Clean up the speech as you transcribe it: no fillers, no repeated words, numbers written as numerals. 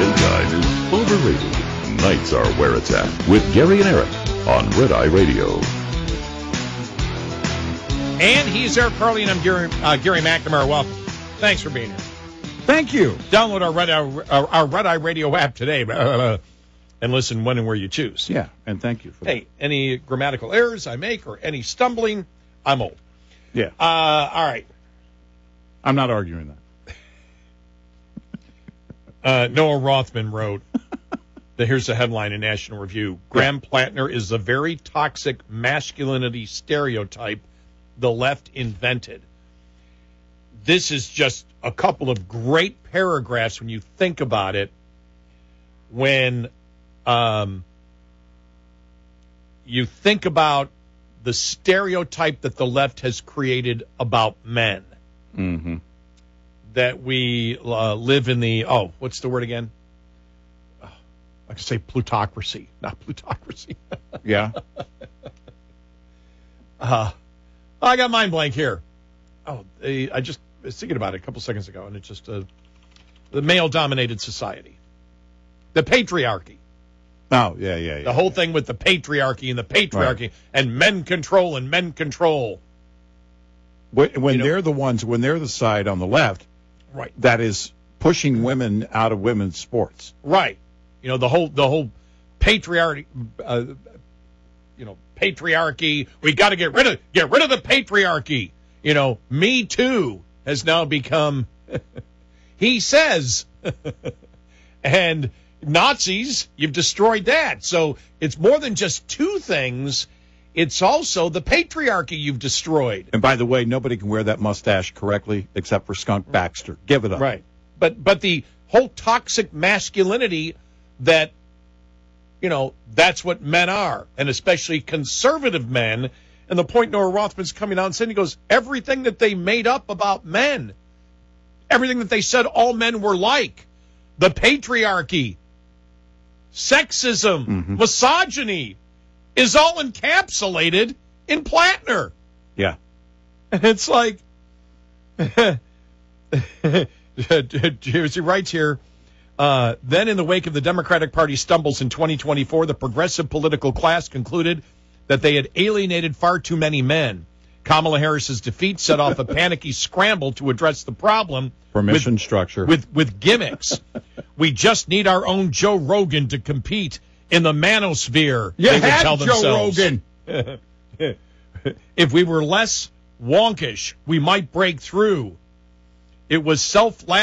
Daytime is overrated. Nights are where it's at. With Gary and Eric on Red Eye Radio. And he's Eric Carly, and I'm Gary McNamara. Welcome. Thanks for being here. Thank you. Download our Red Eye Radio app today and listen when and where you choose. Yeah, and thank you for that. Hey, any grammatical errors I make or any stumbling, I'm old. Yeah. All right. I'm not arguing that. Noah Rothman wrote, here's the headline in National Review. Graham Plattner is a very toxic masculinity stereotype the left invented. This is just a couple of great paragraphs when you think about it. When you think about the stereotype that the left has created about men. Mm-hmm. That we live in the, what's the word again? I could say plutocracy, not plutocracy. Yeah. I got mind blank here. I just was thinking about it a couple seconds ago, and it's just the male-dominated society. The patriarchy. Oh, yeah. The whole thing with the patriarchy and the patriarchy, right. And men control and men control. When they're the side on the left, right, that is pushing women out of women's sports. Right. The whole patriarchy, patriarchy. We got to get rid of the patriarchy. Me Too has now become, he says, and Nazis, you've destroyed that. So it's more than just two things. It's also the patriarchy you've destroyed. And by the way, nobody can wear that mustache correctly except for Skunk Baxter. Give it up. Right. But the whole toxic masculinity that, that's what men are, and especially conservative men. And the point Noah Rothman's coming out and saying, he goes, everything that they made up about men, everything that they said all men were like, the patriarchy, sexism, misogyny, is all encapsulated in Plattner. Yeah. And it's like, he writes here, then in the wake of the Democratic Party stumbles in 2024, the progressive political class concluded that they had alienated far too many men. Kamala Harris's defeat set off a panicky scramble to address the problem permission structure with gimmicks. We just need our own Joe Rogan to compete in the manosphere. You they would had tell Joe themselves. Rogan. If we were less wonkish, we might break through. It was